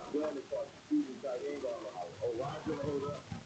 Gun is for shooting tight end on the house. Oh, why is it hold up?